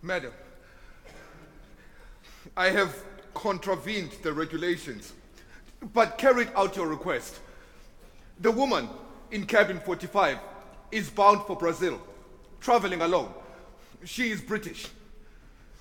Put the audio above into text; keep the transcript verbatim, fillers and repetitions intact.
Madam, I have contravened the regulations, but carried out your request. The woman in cabin forty-five is bound for Brazil, traveling alone. She is British.